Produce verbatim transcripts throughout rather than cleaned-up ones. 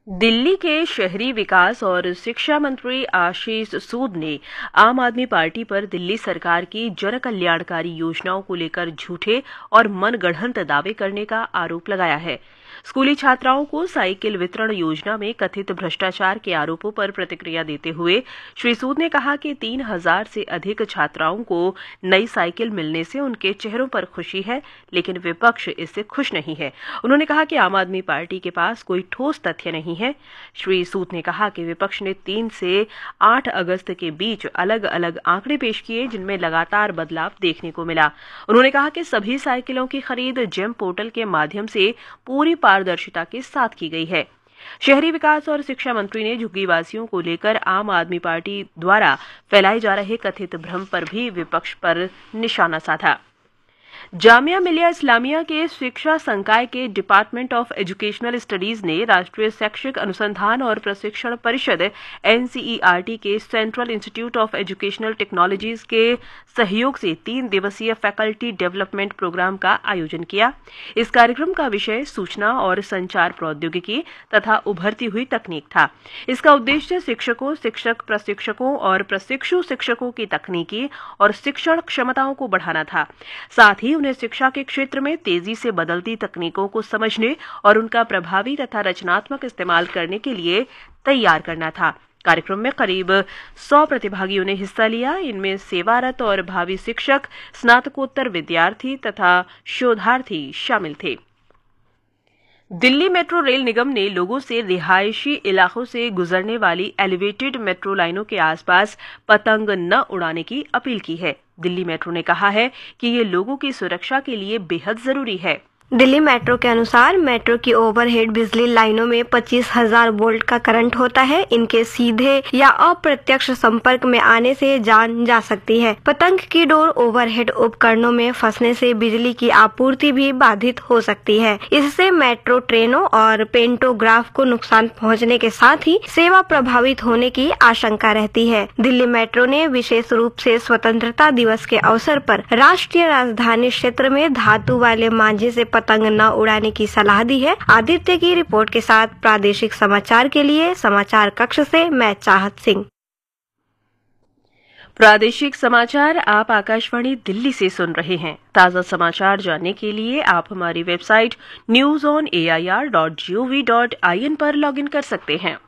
दिल्ली के शहरी विकास और शिक्षा मंत्री आशीष सूद ने आम आदमी पार्टी पर दिल्ली सरकार की जन कल्याणकारी योजनाओं को लेकर झूठे और मनगढ़ंत दावे करने का आरोप लगाया है। स्कूली छात्राओं को साइकिल वितरण योजना में कथित भ्रष्टाचार के आरोपों पर प्रतिक्रिया देते हुए श्री सूद ने कहा कि तीन हजार से अधिक छात्राओं को नई साइकिल मिलने से उनके चेहरों पर खुशी है, लेकिन विपक्ष इससे खुश नहीं है। उन्होंने कहा कि आम आदमी पार्टी के पास कोई ठोस तथ्य नहीं है। श्री सूद ने कहा कि विपक्ष ने तीन से आठ अगस्त के बीच अलग अलग आंकड़े पेश किए, जिनमें लगातार बदलाव देखने को मिला। उन्होंने कहा कि सभी साइकिलों की खरीद जेम पोर्टल के माध्यम से पूरी पारदर्शिता के साथ की गई है। शहरी विकास और शिक्षा मंत्री ने झुग्गीवासियों को लेकर आम आदमी पार्टी द्वारा फैलाए जा रहे कथित भ्रम पर भी विपक्ष पर निशाना साधा। जामिया मिलिया इस्लामिया के शिक्षा संकाय के डिपार्टमेंट ऑफ एजुकेशनल स्टडीज ने राष्ट्रीय शैक्षिक अनुसंधान और प्रशिक्षण परिषद एनसीईआरटी के central institute of educational technologies के सहयोग से तीन दिवसीय फैकल्टी डेवलपमेंट प्रोग्राम का आयोजन किया। इस कार्यक्रम का विषय सूचना और संचार प्रौद्योगिकी तथा उभरती हुई तकनीक था। इसका उद्देश्य शिक्षकों, शिक्षक प्रशिक्षकों और प्रशिक्षु शिक्षकों की तकनीकी और शिक्षण क्षमताओं को बढ़ाना था। साथ ही उन्हें शिक्षा के क्षेत्र में तेजी से बदलती तकनीकों को समझने और उनका प्रभावी तथा रचनात्मक इस्तेमाल करने के लिए तैयार करना था। कार्यक्रम में करीब सौ प्रतिभागियों ने हिस्सा लिया। इनमें सेवारत और भावी शिक्षक, स्नातकोत्तर विद्यार्थी तथा शोधार्थी शामिल थे। दिल्ली मेट्रो रेल निगम ने लोगों से रिहायशी इलाकों से गुजरने वाली एलिवेटेड मेट्रो लाइनों के आसपास पतंग न उड़ाने की अपील की है। दिल्ली मेट्रो ने कहा है कि ये लोगों की सुरक्षा के लिए बेहद जरूरी है। दिल्ली मेट्रो के अनुसार मेट्रो की ओवरहेड बिजली लाइनों में पच्चीस हजार वोल्ट का करंट होता है। इनके सीधे या अप्रत्यक्ष संपर्क में आने से जान जा सकती है। पतंग की डोर ओवरहेड उपकरणों में फंसने से बिजली की आपूर्ति भी बाधित हो सकती है। इससे मेट्रो ट्रेनों और पेंटोग्राफ को नुकसान पहुंचने के साथ ही सेवा प्रभावित होने की आशंका रहती है। दिल्ली मेट्रो ने विशेष रूप से स्वतंत्रता दिवस के अवसर पर राष्ट्रीय राजधानी क्षेत्र में धातु वाले मांझे से पतंग न उड़ाने की सलाह दी है। आदित्य की रिपोर्ट के साथ प्रादेशिक समाचार के लिए समाचार कक्ष से मैं चाहत सिंह। प्रादेशिक समाचार आप आकाशवाणी दिल्ली से सुन रहे हैं। ताज़ा समाचार जानने के लिए आप हमारी website news on A I R dot G O V dot I N पर लॉगिन कर सकते हैं।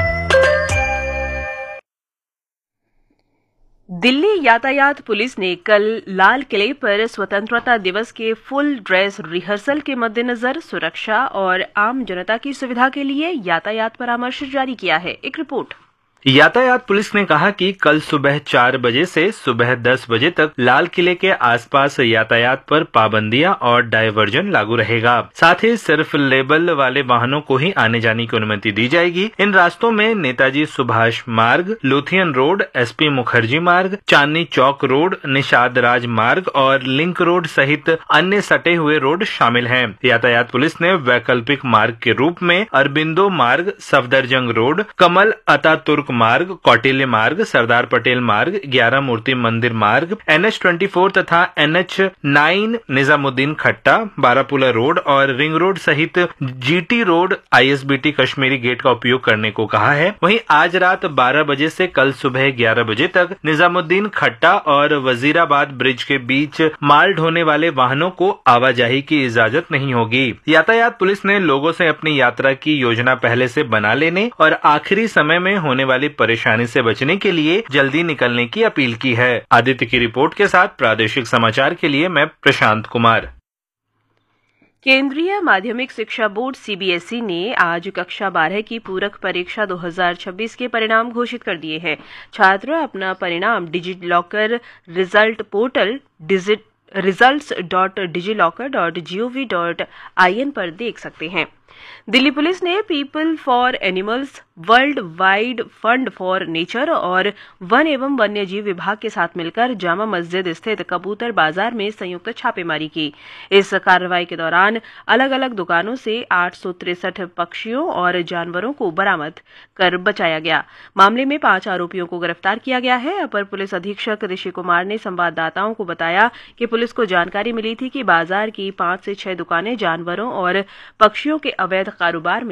दिल्ली यातायात पुलिस ने कल लाल किले पर स्वतंत्रता दिवस के फुल ड्रेस रिहर्सल के मद्देनजर सुरक्षा और आम जनता की सुविधा के लिए यातायात परामर्श जारी किया है। एक रिपोर्ट। यातायात पुलिस ने कहा कि कल सुबह चार बजे से सुबह दस बजे तक लाल किले के आसपास यातायात पर पाबंदियां और डायवर्जन लागू रहेगा। साथ ही सिर्फ लेबल वाले वाहनों को ही आने जाने की अनुमति दी जाएगी। इन रास्तों में नेताजी सुभाष मार्ग, लुथियन रोड, एसपी मुखर्जी मार्ग, चांदनी चौक रोड, निषाद राज मार्ग और लिंक रोड सहित अन्य सटे हुए रोड शामिल हैं। यातायात पुलिस ने वैकल्पिक मार्ग के रूप में अरबिंदो मार्ग, सफदरजंग रोड, कमल अतातुर्क मार्ग, कौटिल्य मार्ग, सरदार पटेल मार्ग, ग्यारह मूर्ति मंदिर मार्ग, एन एच चौबीस तथा एन एच नौ निजामुद्दीन खट्टा, बारापुला रोड और रिंग रोड सहित GT road, I S B T Kashmiri gate का उपयोग करने को कहा है। वहीं आज रात बारह बजे से कल सुबह ग्यारह बजे तक निजामुद्दीन खट्टा और वजीराबाद ब्रिज के बीच माल ढोने वाले वाहनों को आवाजाही की इजाजत नहीं होगी। यातायात पुलिस ने लोगों से अपनी यात्रा की योजना पहले से बना लेने और आखिरी समय में होने वाली परेशानी से बचने के लिए जल्दी निकलने की अपील की है। आदित्य की रिपोर्ट के साथ प्रादेशिक समाचार के लिए मैं प्रशांत कुमार। केंद्रीय माध्यमिक शिक्षा board C B S E ने आज कक्षा बारह की पूरक परीक्षा दो हजार छब्बीस के परिणाम घोषित कर दिए हैं। छात्र अपना परिणाम DigiLocker result portal digit results dot DigiLocker dot G O V dot I N पर देख सकते हैं। दिल्ली पुलिस ने people for animals, world wide fund for nature और वन एवं वन्य जीव विभाग के साथ मिलकर जामा मस्जिद स्थित कबूतर बाजार में संयुक्त छापेमारी की। इस कार्रवाई के दौरान अलग अलग दुकानों से आठ सौ तिरसठ पक्षियों और जानवरों को बरामद कर बचाया गया। मामले में पांच आरोपियों को गिरफ्तार किया गया है। अपर पुलिस अधीक्षक ऋषि कुमार ने संवाददाताओं को बताया कि पुलिस को जानकारी मिली थी कि बाजार की पांच से छह दुकानें जानवरों और पक्षियों के अवैध कारोबार में